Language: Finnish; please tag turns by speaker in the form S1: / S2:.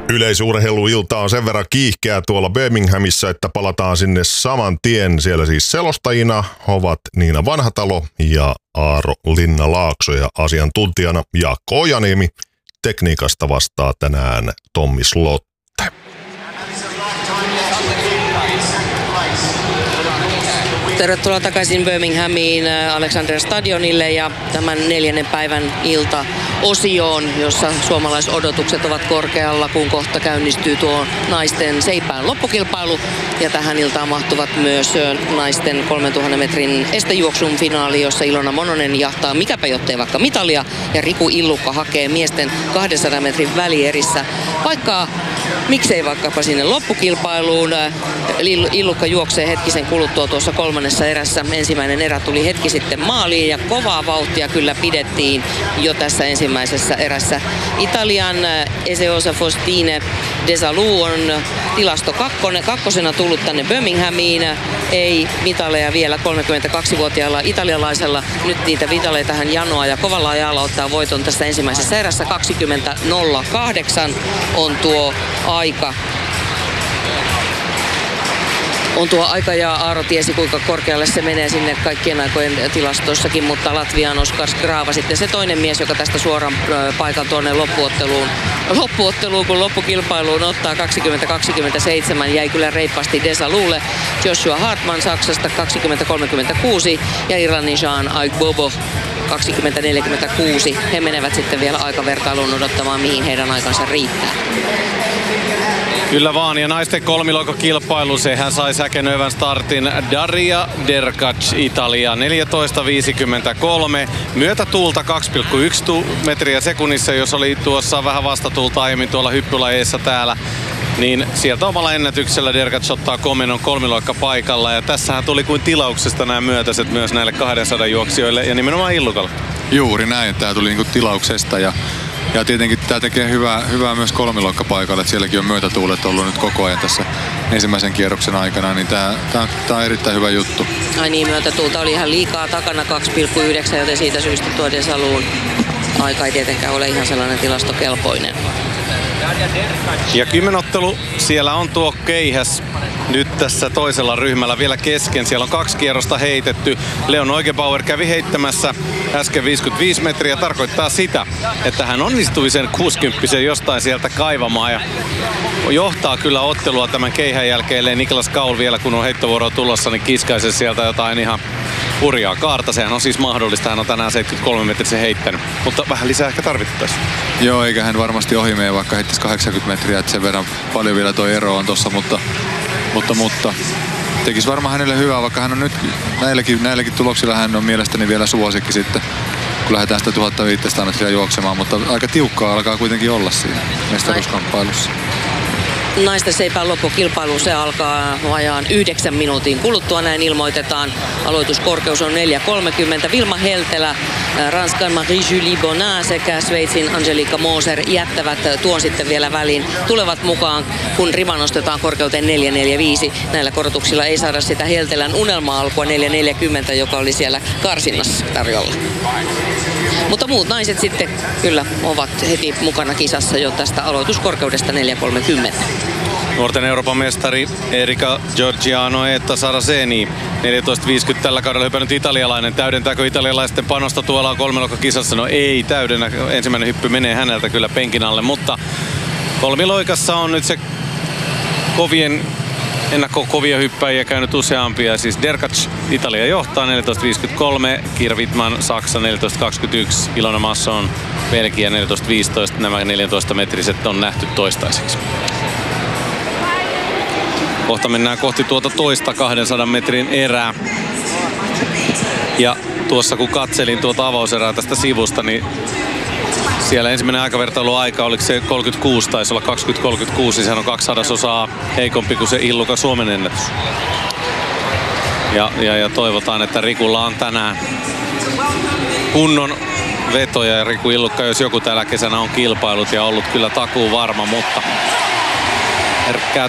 S1: Yleisurheiluilta on sen verran kiihkeä tuolla Birminghamissa, että palataan sinne saman tien. Siellä siis selostajina ovat Niina Vanhatalo ja Aaro Linna-Laakso ja asiantuntijana Jaakko Ojaniemi. Tekniikasta vastaa tänään Tommi Slotte.
S2: Tervetuloa takaisin Birminghamiin Alexander Stadionille ja tämän 4. päivän iltaosioon, jossa suomalaisodotukset ovat korkealla, kun kohta käynnistyy tuo naisten seipään loppukilpailu. Ja tähän iltaan mahtuvat myös naisten 3000 metrin estejuoksun finaali, jossa Ilona Mononen jahtaa mikäpä jottei vaikka mitalia ja Riku Illukka hakee miesten 200 metrin välierissä paikkaa. Miksei vaikkapa sinne loppukilpailuun. Illukka juoksee hetkisen kuluttua tuossa 3. erässä. Ensimmäinen erä tuli hetki sitten maaliin ja kovaa vauhtia kyllä pidettiin jo tässä ensimmäisessä erässä. Italian Eseosa Faustine Desalou on tilasto kakkosena tullut tänne Birminghamiin. Ei mitaleja vielä 32-vuotiaalla italialaisella. Nyt niitä mitaleja tähän janoa ja kovalla ajalla ottaa voiton tässä ensimmäisessä erässä. 20.08 on tuo aika. On tuo aika ja Aaro tiesi kuinka korkealle se menee sinne kaikkien aikojen tilastossakin, mutta Latvian Oskar Skrava sitten se toinen mies, joka tästä suoran paikan tuonne loppuotteluun kun loppukilpailuun ottaa 20.27, jäi kyllä reippaasti Desaloulle. Joshua Hartman Saksasta 20.36 ja Irlannin Jean Aigbobo 20.46. He menevät sitten vielä aikavertailuun odottamaan, mihin heidän aikansa riittää.
S3: Kyllä vaan, ja naisten kolmiloikokilpailu, sehän sai säkenöivän startin. Daria Derkac, Italia, 14.53. Myötätuulta 2,1 metriä sekunnissa, jos oli tuossa vähän vastatuulta aiemmin tuolla hyppylajeissa täällä. Niin sieltä omalla ennätyksellä Derkac ottaa komennon kolmiloikkapaikalla. Ja tässähän tuli kuin tilauksesta nämä myötäiset myös näille 200 juoksijoille ja nimenomaan Illukalle.
S4: Juuri näin, tämä tuli niinku tilauksesta ja tietenkin tämä tekee hyvää myös kolmiloikkapaikalle, että sielläkin on myötätuulet ollut nyt koko ajan tässä ensimmäisen kierroksen aikana, niin tämä on erittäin hyvä juttu.
S2: Ai niin, myötätuulta oli ihan liikaa takana 2,9, joten siitä syystä tuo Desalou'n aika ei tietenkään ole ihan sellainen tilastokelpoinen.
S3: Ja kymmenottelu, siellä on tuo keihäs nyt tässä toisella ryhmällä vielä kesken. Siellä on 2 kierrosta heitetty. Leon Neugebauer kävi heittämässä äsken 55 metriä. Tarkoittaa sitä, että hän onnistui sen 60 jostain sieltä kaivamaan. Ja johtaa kyllä ottelua tämän keihän jälkeen. Niklas Kaul vielä, kun on heittovuoro tulossa, niin kiskaisi sieltä jotain ihan hurjaa kaarta. Sehän on siis mahdollista. Hän on tänään 73 metriä heittänyt. Mutta vähän lisää ehkä tarvittaisiin.
S4: Joo, eikä hän varmasti ohi mene, vaikka heittäisi 80 metriä. Että sen verran paljon vielä tuo ero on tossa, mutta tekisi varmaan hänelle hyvää, vaikka hän on nyt näilläkin tuloksilla hän on mielestäni vielä suosikki sitten, kun lähdetään sitä 1500 metriä juoksemaan, mutta aika tiukkaa alkaa kuitenkin olla siinä mestaruuskamppailussa.
S2: Naisten seipään loppukilpailu, se alkaa vajaan 9 minuutin kuluttua, näin ilmoitetaan. Aloituskorkeus on 4.30. Vilma Heltelä, Ranskan Marie-Julie Bonin sekä Sveitsin Angelika Moser jättävät tuon sitten vielä väliin. Tulevat mukaan, kun rima nostetaan korkeuteen 4.45. Näillä korotuksilla ei saada sitä Heltelän unelma-alkua 4.40, joka oli siellä karsinnassa tarjolla. Mutta muut naiset sitten kyllä ovat heti mukana kisassa jo tästä aloituskorkeudesta 4.30.
S3: Nuorten Euroopan mestari Erika Giorgiano Etta Saraceni 14.50 tällä kaudella hypännyt italialainen. Täydentääkö italialaisten panosta tuolla kolmiloikkakisassa? No ei täydennä. Ensimmäinen hyppy menee häneltä kyllä penkin alle, mutta kolmiloikassa on nyt se kovia hyppäjiä käynyt useampia. Siis Derkac Italia johtaa 14.53, Kira Wittmann Saksa 14.21, Ilona Masson Belgia 14.15. Nämä 14 metriset on nähty toistaiseksi. Kohta mennään kohti tuota toista 200 metrin erää. Ja tuossa kun katselin tuota avauserää tästä sivusta, niin siellä ensimmäinen aikavertailuaika, oliko se 36, taisi olla 20.36, niin sehän on 200 heikompi kuin se Illukan Suomen ennätys. Ja toivotaan, että Rikulla on tänään kunnon vetoja ja Riku Illukka, jos joku tällä kesänä on kilpailut ja ollut kyllä takuu varma, mutta herkkää